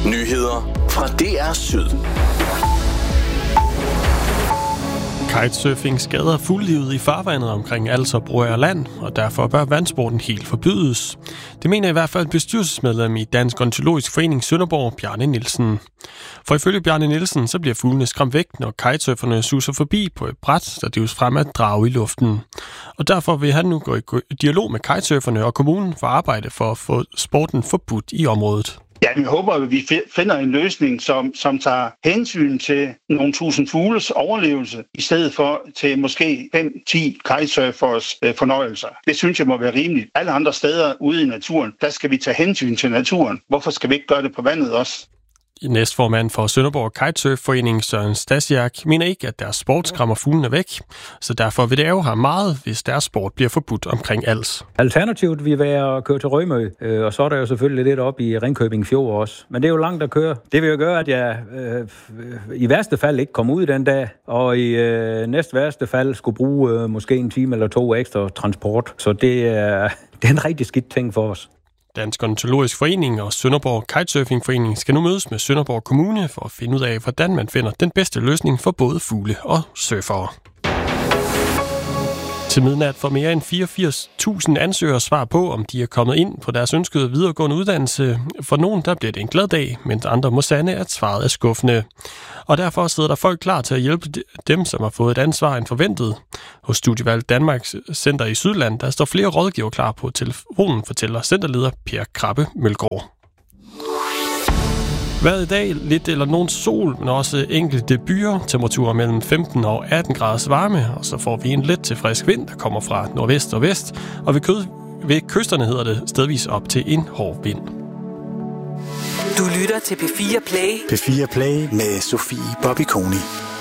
Nyheder fra DR Syd. Kitesurfing skader fuldlivet i farvandet omkring Als og Broager Land, og derfor bør vandsporten helt forbydes. Det mener i hvert fald bestyrelsesmedlem i Dansk Ornitologisk Forening Sønderborg, Bjarne Nielsen. For ifølge Bjarne Nielsen, så bliver fuglene skræmt væk, når kitesurferne suser forbi på et bræt, der drives frem af drage i luften. Og derfor vil han nu gå i dialog med kitesurferne og kommunen for at arbejde for at få sporten forbudt i området. Ja, vi håber, at vi finder en løsning, som tager hensyn til nogle tusind fugles overlevelse, i stedet for til måske 5-10 kitesurfers fornøjelser. Det synes jeg må være rimeligt. Alle andre steder ude i naturen, der skal vi tage hensyn til naturen. Hvorfor skal vi ikke gøre det på vandet også? Næstformand for Sønderborg Kitesurf-forening Søren Stasiak mener ikke, at deres sport skræmmer fuglene væk, så derfor vil det ærge ham meget, hvis deres sport bliver forbudt omkring Als. Alternativet vil være at køre til Rømø, og så er der jo selvfølgelig lidt op i Ringkøbing Fjord også. Men det er jo langt at køre. Det vil jo gøre, at jeg i værste fald ikke kommer ud den dag, og i næst værste fald skulle bruge måske en time eller 2 ekstra transport. Så det er en rigtig skidt ting for os. Dansk Ornitologisk Forening og Sønderborg Kitesurfing Forening skal nu mødes med Sønderborg Kommune for at finde ud af, hvordan man finder den bedste løsning for både fugle og surfere. Til midnat får mere end 84.000 ansøgere svar på, om de er kommet ind på deres ønskede videregående uddannelse. For nogen der bliver det en glad dag, mens andre må sande, at svaret er skuffende. Og derfor sidder der folk klar til at hjælpe dem, som har fået et ansvar end forventet. Hos Studievalg Danmarks Center i Sydland, der står flere rådgiver klar på telefonen, fortæller centerleder Per Krabbe Mølgaard. Vejret i dag, lidt eller nogen sol, men også enkelte byer, temperaturer mellem 15 og 18 graders varme, og så får vi en let til frisk vind, der kommer fra nordvest og vest, og ved kysterne hedder det stedvis op til en hård vind. Du lytter til P4 Play. P4 Play med Sofie Bobby Koni.